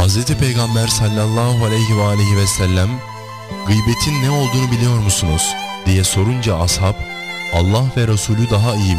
Hz. Peygamber sallallahu aleyhi ve sellem gıybetin ne olduğunu biliyor musunuz diye sorunca ashab Allah ve Resulü daha iyi